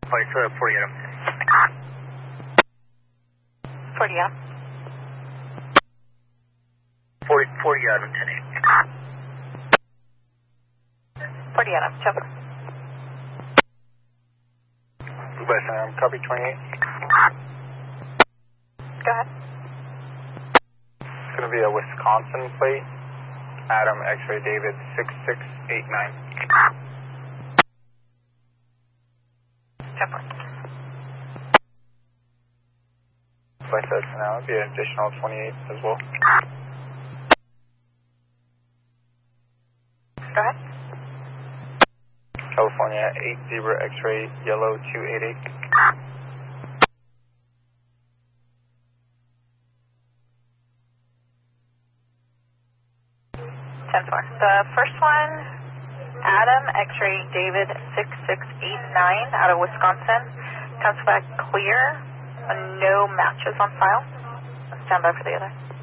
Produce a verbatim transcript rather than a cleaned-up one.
Place uh, forty Adam. forty Adam. forty, forty Adam, ten eight. forty Adam, Chopper. West Adam, copy twenty-eight. Go ahead. It's going to be a Wisconsin plate. Adam, X-ray David, six six eight nine. Chopper. Like that for now, it'd be an additional twenty-eight as well. Go ahead. California, eight zebra X-ray, yellow two eight eight. ten four. The first one, Adam, X-ray David, six six eight nine out of Wisconsin. Comes back clear, and no matches on file. Stand by for the other.